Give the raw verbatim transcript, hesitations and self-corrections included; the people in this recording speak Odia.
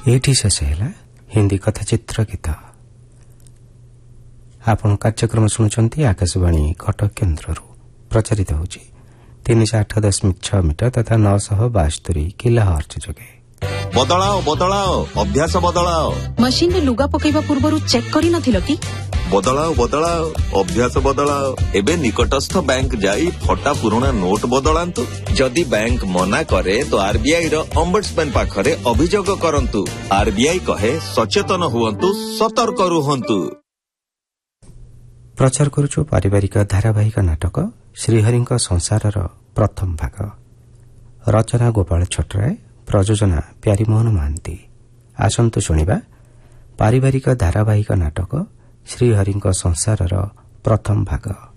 ଏଇଠି ଶେଷ ହେଲା ହିନ୍ଦୀ କଥାଚିତ୍ର ଗୀତ। ଆପଣ କାର୍ଯ୍ୟକ୍ରମ ଶୁଣୁଛନ୍ତି ଆକାଶବାଣୀ କଟକ କେନ୍ଦ୍ରରୁ। ପ୍ରଚାରିତ ହେଉଛି ତିନିଶହ ଆଠ ଦଶମିକ ଛଅ ମିଟର ତଥା ନଅଶହ ବାସ୍ତୋରି କିଲୋ ହର୍ଟ୍ଜ ଯୋଗେ। ବଦଳାଅ ବଦଳାଅ ଅଭ୍ୟାସ ବଦଳାଅ। ମେସିନରେ ଲୁଗା ପକାଇବା ପୂର୍ବରୁ ଚେକ୍ କରିନଥିଲ କି? ବଦଳାଅ ବଦଳାଅ ଅଭ୍ୟାସ ବଦଳାଅ। ଏବେ ନିକଟସ୍ଥ ବ୍ୟାଙ୍କ ଯାଇ ଫଟା ପୁରୁଣା ନୋଟ ବଦଳାନ୍ତୁ। ଯଦି ବ୍ୟାଙ୍କ ମନା କରେ ତ ଆରବିଆଇ ର ଅମ୍ବଡସମ୍ୟାନ ପାଖରେ ଅଭିଯୋଗ କରନ୍ତୁ। ଆରବିଆଇ କହେ ସଚେତନ ହୁଅନ୍ତୁ, ସତର୍କ ରୁହନ୍ତୁ। ପ୍ରଚାର କରୁଛୁ ପାରିବାରିକ ଧାରାବାହିକ ନାଟକ ଶ୍ରୀହରିଙ୍କ ସଂସାରର ପ୍ରଥମ ଭାଗ। ରଚନା ଗୋପାଳ ଛଟରାୟ, ପ୍ରଯୋଜନା ପ୍ୟାରୀମୋହନ ମହାନ୍ତି। ଆସନ୍ତୁ ଶୁଣିବା ପାରିବାରିକ ଧାରାବାହିକ ନାଟକ ଶ୍ରୀହରିଙ୍କ ସଂସାରର ପ୍ରଥମ ଭାଗ।